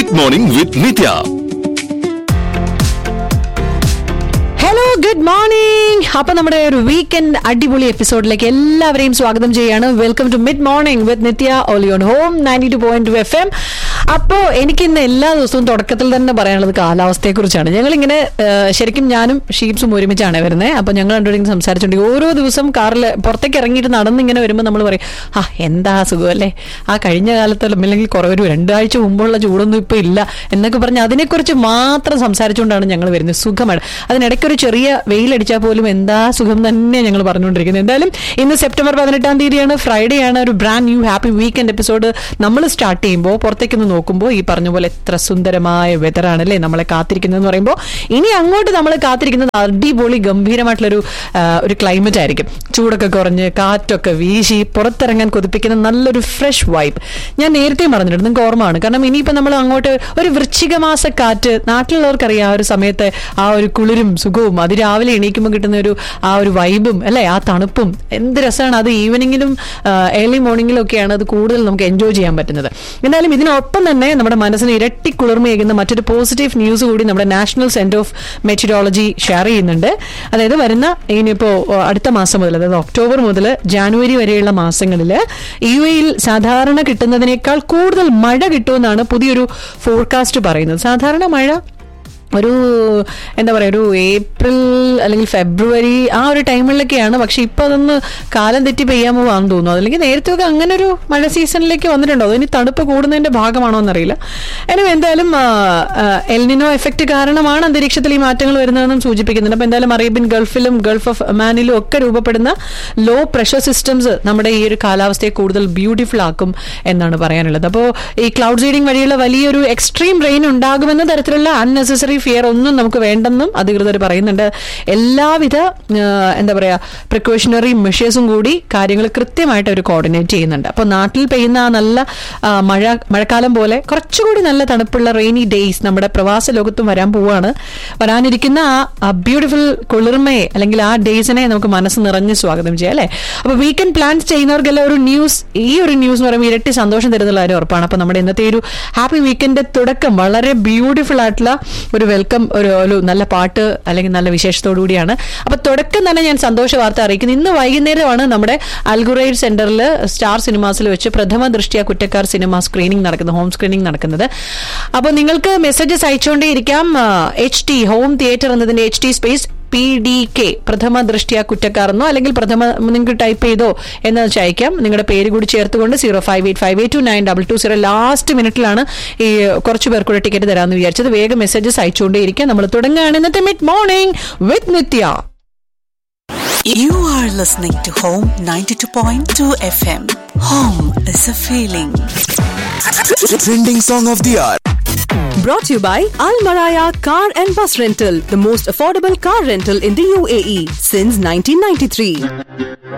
Mid Morning with Nitya. Hello, good morning. അപ്പൊ നമ്മുടെ ഒരു വീക്കെൻഡ് അടിപൊളി എപ്പിസോഡിലേക്ക് എല്ലാവരെയും സ്വാഗതം ചെയ്യാണ്. Welcome to mid morning with Nithya only on home 92.2 FM. അപ്പോ എനിക്ക് ഇന്ന് എല്ലാ ദിവസവും തുടക്കത്തിൽ തന്നെ പറയാനുള്ളത് കാലാവസ്ഥയെ കുറിച്ചാണ്. ഞങ്ങളിങ്ങനെ ശരിക്കും ഞാനും ഷീപ്സും ഒരുമിച്ചാണ് വരുന്നത്. അപ്പൊ ഞങ്ങൾ രണ്ടുപേരും സംസാരിച്ചുകൊണ്ട് ഓരോ ദിവസം കാറിൽ പുറത്തേക്ക് ഇറങ്ങിയിട്ട് നടന്നിങ്ങനെ വരുമ്പോൾ നമ്മൾ പറയും, എന്താ സുഖം അല്ലേ, ആ കഴിഞ്ഞ കാലത്തെല്ലാം അല്ലെങ്കിൽ കുറേ ഒരു 2 ആഴ്ച മുമ്പുള്ള ചൂടൊന്നും ഇപ്പൊ ഇല്ല എന്നൊക്കെ പറഞ്ഞ് അതിനെക്കുറിച്ച് മാത്രം സംസാരിച്ചുകൊണ്ടാണ് ഞങ്ങൾ വരുന്നത്. സുഖമാണ്. അതിനിടയ്ക്കൊരു ചെറിയ വെയിലടിച്ചാൽ പോലും എന്താ സുഖം തന്നെ ഞങ്ങൾ പറഞ്ഞുകൊണ്ടിരിക്കുന്നത്. എന്തായാലും ഇന്ന് സെപ്റ്റംബർ 18 തീയതിയാണ്, ഫ്രൈഡേ ആണ്. ഒരു brand new happy weekend episode നമ്മൾ സ്റ്റാർട്ട് ചെയ്യുമ്പോൾ പുറത്തേക്കൊന്ന് നോക്കുമ്പോൾ ഈ പറഞ്ഞ പോലെ എത്ര സുന്ദരമായ വെതറാണല്ലേ നമ്മളെ കാത്തിരിക്കുന്നതെന്ന് പറയുമ്പോൾ ഇനി അങ്ങോട്ട് നമ്മൾ കാത്തിരിക്കുന്നത് അടിപൊളി ഗംഭീരമായിട്ടുള്ളൊരു ക്ലൈമറ്റ് ആയിരിക്കും. ചൂടൊക്കെ കുറഞ്ഞ് കാറ്റൊക്കെ വീശി പുറത്തിറങ്ങാൻ കൊതിപ്പിക്കുന്ന നല്ലൊരു ഫ്രഷ് വൈബ്. ഞാൻ നേരത്തെ പറഞ്ഞിട്ടുണ്ട്, നിങ്ങൾക്ക് ഓർമ്മയാണ്. കാരണം ഇനിയിപ്പോൾ നമ്മൾ അങ്ങോട്ട് ഒരു വൃശ്ചിക മാസ കാറ്റ്, നാട്ടിലുള്ളവർക്കറിയാം ആ ഒരു സമയത്ത് ആ ഒരു കുളിരും സുഖവും, അത് രാവിലെ എണീക്കുമ്പോൾ കിട്ടുന്ന ആ ഒരു വൈബും അല്ലേ, ആ തണുപ്പും എന്ത് രസമാണ്. അത് ഈവനിങ്ങിലും ഏർലി മോർണിംഗിലും ഒക്കെയാണ് അത് കൂടുതൽ നമുക്ക് എൻജോയ് ചെയ്യാൻ പറ്റുന്നത്. എന്തായാലും ഇതിനൊപ്പം തന്നെ നമ്മുടെ മനസ്സിന് ഇരട്ടി കുളിർമയേകുന്ന മറ്റൊരു പോസിറ്റീവ് ന്യൂസ് കൂടി നമ്മുടെ national centre of meteorology share ചെയ്യുന്നുണ്ട്. അതായത് വരുന്ന ഇനിയിപ്പോൾ അടുത്ത മാസം മുതൽ, അതായത് ഒക്ടോബർ മുതൽ ജാനുവരി വരെയുള്ള മാസങ്ങളിൽ UAE സാധാരണ കിട്ടുന്നതിനേക്കാൾ കൂടുതൽ മഴ കിട്ടുമെന്നാണ് പുതിയൊരു ഫോർകാസ്റ്റ് പറയുന്നത്. സാധാരണ മഴ ഒരു എന്താ പറയുക, ഒരു ഏപ്രിൽ അല്ലെങ്കിൽ ഫെബ്രുവരി ആ ഒരു ടൈമിലൊക്കെയാണ്. പക്ഷെ ഇപ്പൊ അതൊന്ന് കാലം തെറ്റി പെയ്യാൻ പോവാന്ന് തോന്നുന്നു. അല്ലെങ്കിൽ നേരത്തെ ഒക്കെ അങ്ങനെ ഒരു മഴ സീസണിലേക്ക് വന്നിട്ടുണ്ടോ, അതിന് തണുപ്പ് കൂടുന്നതിന്റെ ഭാഗമാണോ എന്നറിയില്ല. എന്തായാലും എൽനിനോ എഫക്ട് കാരണമാണ് അന്തരീക്ഷത്തിൽ ഈ മാറ്റങ്ങൾ വരുന്നതെന്നും സൂചിപ്പിക്കുന്നുണ്ട്. അപ്പൊ എന്തായാലും അറേബ്യൻ ഗൾഫിലും ഗൾഫ് ഓഫ് ഒമാനിലും ഒക്കെ രൂപപ്പെടുന്ന ലോ പ്രഷർ സിസ്റ്റംസ് നമ്മുടെ ഈ ഒരു കാലാവസ്ഥയെ കൂടുതൽ ബ്യൂട്ടിഫുൾ ആക്കും എന്നാണ് പറയാനുള്ളത്. അപ്പോൾ ഈ ക്ലൗഡ് സീഡിംഗ് വഴിയുള്ള വലിയൊരു എക്സ്ട്രീം റെയിൻ ഉണ്ടാകുമെന്ന തരത്തിലുള്ള അൺനെസസറി ഫിയർ ഒന്നും നമുക്ക് വേണ്ടെന്നും അധികൃതർ പറയുന്നുണ്ട്. എല്ലാവിധ എന്താ പറയാ പ്രിക്കോഷണറി മെഷേഴ്സും കൂടി കാര്യങ്ങൾ കൃത്യമായിട്ട് അവർ കോർഡിനേറ്റ് ചെയ്യുന്നുണ്ട്. അപ്പോൾ നാട്ടിൽ പെയ്യുന്ന ആ നല്ല മഴക്കാലം പോലെ കുറച്ചുകൂടി നല്ല തണുപ്പുള്ള റെയിനി ഡേയ്സ് നമ്മുടെ പ്രവാസ ലോകത്തും വരാൻ പോവാണ്. വരാനിരിക്കുന്ന ആ ബ്യൂട്ടിഫുൾ കുളിർമയെ അല്ലെങ്കിൽ ആ ഡേയ്സിനെ നമുക്ക് മനസ്സ് നിറഞ്ഞ് സ്വാഗതം ചെയ്യാം അല്ലേ. അപ്പോൾ വീക്കെൻഡ് പ്ലാൻസ് ചെയ്യുന്നവർക്കെല്ലാം ഈ ഒരു ന്യൂസ് എന്ന് പറയുമ്പോൾ ഇരട്ടി സന്തോഷം തരുന്നുള്ള കാര്യം ഉറപ്പാണ്. അപ്പോൾ നമ്മുടെ ഇന്നത്തെ ഒരു ഹാപ്പി വീക്കെൻഡ് തുടക്കം വളരെ ബ്യൂട്ടിഫുൾ ആയിട്ടുള്ള ഒരു വെൽക്കം, ഒരു നല്ല പാട്ട് അല്ലെങ്കിൽ നല്ല വിശേഷത്തോടു കൂടിയാണ്. അപ്പൊ തുടക്കം തന്നെ ഞാൻ സന്തോഷ വാർത്ത അറിയിക്കുന്നു. ഇന്ന് വൈകുന്നേരമാണ് നമ്മുടെ അൽഗുറൈഡ് സെന്ററിൽ സ്റ്റാർ സിനിമാസിൽ വെച്ച് പ്രഥമ ദൃഷ്ടിയ കുറ്റക്കാർ സിനിമ സ്ക്രീനിങ് നടക്കുന്നത്, ഹോം സ്ക്രീനിങ് നടക്കുന്നത്. അപ്പോൾ നിങ്ങൾക്ക് മെസ്സേജസ് അയച്ചുകൊണ്ടേയിരിക്കാം. HT ഹോം തിയേറ്റർ എന്നതിന്റെ HT സ്പേസ് PDK പ്രഥമ ദൃഷ്ടിയ കുറ്റക്കാരെന്നോ അല്ലെങ്കിൽ നിങ്ങൾക്ക് ടൈപ്പ് ചെയ്തോ എന്ന് അയക്കാം. നിങ്ങളുടെ പേര് കൂടി ചേർത്തുകൊണ്ട് 0585829220 ലാസ്റ്റ് മിനിറ്റിലാണ് ഈ കുറച്ചു പേർ കൂടെ ടിക്കറ്റ് തരാമെന്ന് വിചാരിച്ചത്. വേഗം മെസ്സേജസ് അയച്ചുകൊണ്ടേയിരിക്കാം. നമ്മൾ തുടങ്ങുകയാണ് ഇന്നത്തെ mid morning with Nithya. You are listening to Home 92.2 FM. Home is a feeling. Trending song of the hour. Brought to you by Al Maraya Car and Bus Rental, the most affordable car rental in the UAE since 1993.